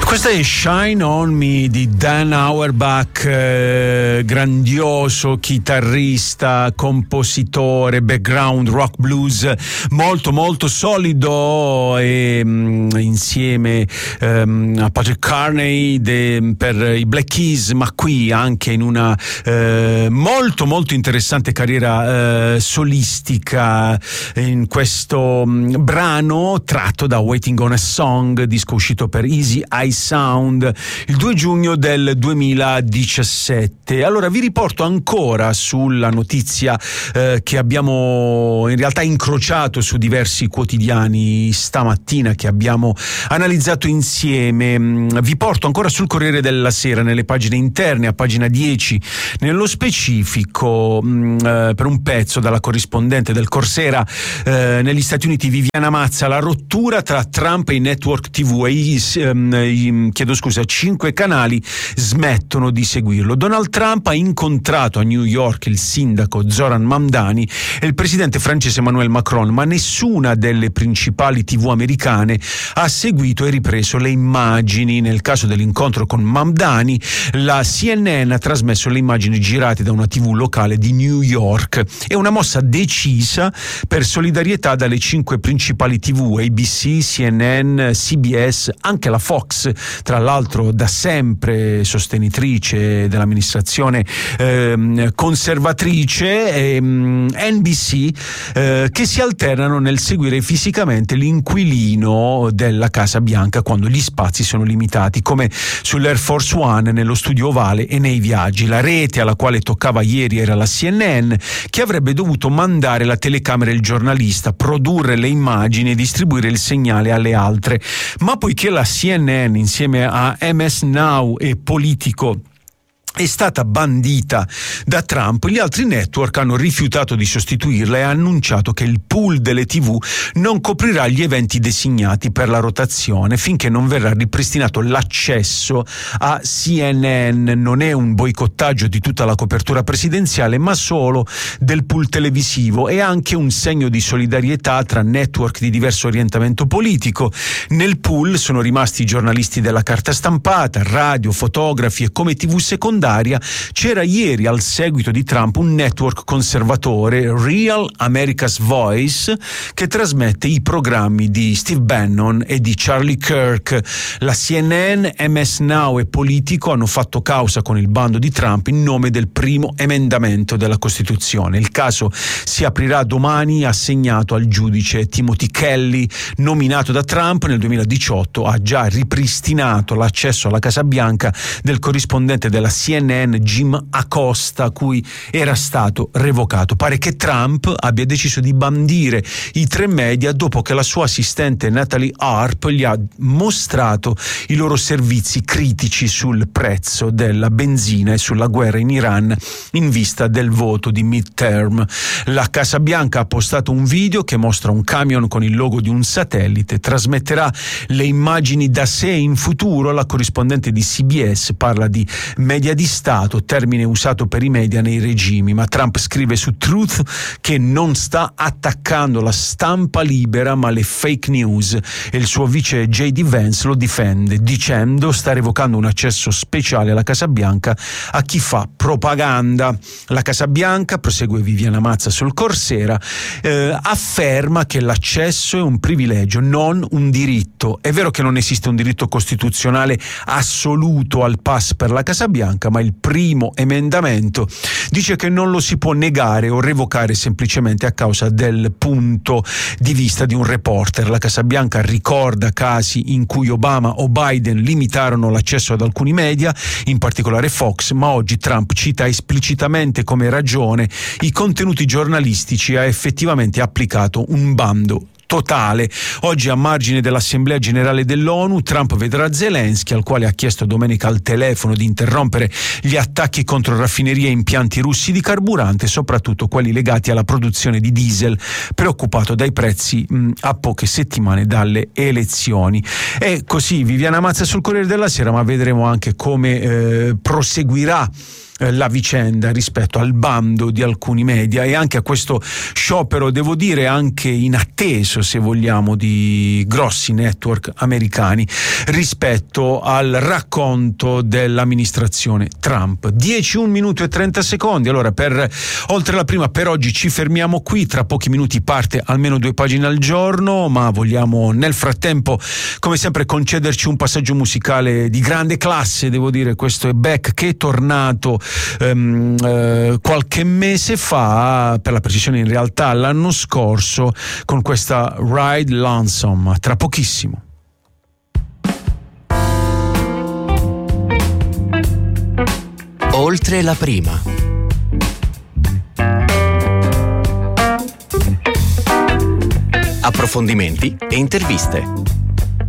Questo è Shine On Me di Dan Auerbach, grandioso chitarrista, compositore, background rock blues molto molto solido, e insieme a Patrick Carney per i Black Keys, ma qui anche in una molto molto interessante carriera solistica, in questo brano tratto da Waiting on a Song, disco uscito per Easy Eye Sound il 2 giugno del 2017. Allora vi riporto ancora sulla notizia che abbiamo in realtà incrociato su diversi quotidiani stamattina, che abbiamo analizzato insieme. Vi porto ancora sul Corriere della Sera, nelle pagine interne, a pagina 10 nello specifico, per un pezzo dalla corrispondente del Corsera negli Stati Uniti Viviana Mazza: la rottura tra Trump e i network TV, e 5 canali smettono di seguirlo. Donald Trump ha incontrato a New York il sindaco Zoran Mamdani e il presidente francese Emmanuel Macron, ma nessuna delle principali TV americane ha seguito e ripreso le immagini. Nel caso dell'incontro con Mamdani, la CNN ha trasmesso le immagini girate da una TV locale di New York. È una mossa decisa per solidarietà dalle 5 principali TV, ABC, CNN, CBS, anche la Fox, tra l'altro da sempre sostenitrice dell'amministrazione conservatrice, e NBC, che si alternano nel seguire fisicamente l'inquilino della Casa Bianca quando gli spazi sono limitati, come sull'Air Force One, nello studio ovale e nei viaggi. La rete alla quale toccava ieri era la CNN, che avrebbe dovuto mandare la telecamera e il giornalista, produrre le immagini e distribuire il segnale alle altre, ma poiché la CNN insieme a MS Now e Politico è stata bandita da Trump, gli altri network hanno rifiutato di sostituirla e ha annunciato che il pool delle TV non coprirà gli eventi designati per la rotazione finché non verrà ripristinato l'accesso a CNN. Non è un boicottaggio di tutta la copertura presidenziale, ma solo del pool televisivo, e anche un segno di solidarietà tra network di diverso orientamento politico. Nel pool sono rimasti i giornalisti della carta stampata, radio, fotografi, e come TV secondaria c'era ieri, al seguito di Trump, un network conservatore, Real America's Voice, che trasmette i programmi di Steve Bannon e di Charlie Kirk. La CNN, MS Now e Politico hanno fatto causa con il bando di Trump in nome del primo emendamento della Costituzione. Il caso si aprirà domani, assegnato al giudice Timothy Kelly, nominato da Trump nel 2018. Ha già ripristinato l'accesso alla Casa Bianca del corrispondente della CNN Jim Acosta, cui era stato revocato. Pare che Trump abbia deciso di bandire i 3 media dopo che la sua assistente Natalie Arp gli ha mostrato i loro servizi critici sul prezzo della benzina e sulla guerra in Iran in vista del voto di midterm. La Casa Bianca ha postato un video che mostra un camion con il logo di un satellite, trasmetterà le immagini da sé in futuro. La corrispondente di CBS parla di media di Stato, termine usato per i media nei regimi, ma Trump scrive su Truth che non sta attaccando la stampa libera ma le fake news, e il suo vice J.D. Vance lo difende dicendo sta revocando un accesso speciale alla Casa Bianca a chi fa propaganda. La Casa Bianca, prosegue Viviana Mazza sul Corsera, afferma che l'accesso è un privilegio, non un diritto. È vero che non esiste un diritto costituzionale assoluto al pass per la Casa Bianca, ma il primo emendamento dice che non lo si può negare o revocare semplicemente a causa del punto di vista di un reporter. La Casa Bianca ricorda casi in cui Obama o Biden limitarono l'accesso ad alcuni media, in particolare Fox, ma oggi Trump cita esplicitamente come ragione i contenuti giornalistici e ha effettivamente applicato un bando totale. Oggi, a margine dell'Assemblea Generale dell'ONU, Trump vedrà Zelensky, al quale ha chiesto domenica al telefono di interrompere gli attacchi contro raffinerie e impianti russi di carburante, soprattutto quelli legati alla produzione di diesel, preoccupato dai prezzi a poche settimane dalle elezioni. E così Viviana Mazza sul Corriere della Sera, ma vedremo anche come proseguirà la vicenda rispetto al bando di alcuni media e anche a questo sciopero, devo dire anche inatteso se vogliamo, di grossi network americani. rispetto al racconto dell'amministrazione Trump. 10, 1 minuto e 30 secondi. Allora, per oltre la prima, per oggi ci fermiamo qui. Tra pochi minuti parte almeno 2 pagine al giorno, ma vogliamo nel frattempo, come sempre, concederci un passaggio musicale di grande classe, devo dire. Questo è Beck, che è tornato qualche mese fa, per la precisione in realtà l'anno scorso, con questa Ride Lonesome. Tra pochissimo. Oltre la prima. Approfondimenti e interviste.